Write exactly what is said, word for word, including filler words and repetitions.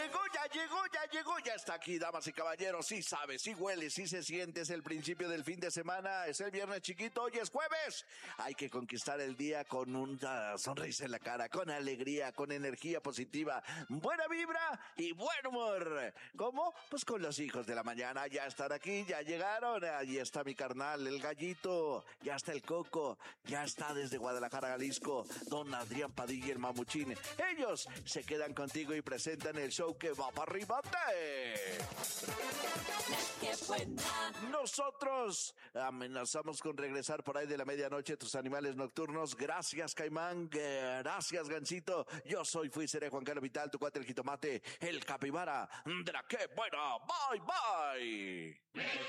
llegó, ya llegó, ya llegó, ya está aquí, damas y caballeros. Sí sabe, sí huele, sí se siente. Es el principio del fin de semana. Es el viernes chiquito, hoy es jueves. Hay que conquistar el día con una sonrisa en la cara, con alegría, con energía positiva, buena vibra y buen humor. ¿Cómo? Pues con los hijos de la mañana. Ya están aquí, ya llegaron. Ahí está mi carnal, el gallito. Ya está el Coco. Ya está desde Guadalajara, Jalisco, don Adrián Padilla, el mamuchín. Ellos se quedan contigo y presentan el show que va para arriba. Nosotros amenazamos con regresar por ahí de la medianoche, tus animales nocturnos. Gracias, Caimán. Gracias, Gancito. Yo soy, fui, seré Juan Carlos Vital, tu cuate el jitomate, el capibara de la que buena. Bye, bye.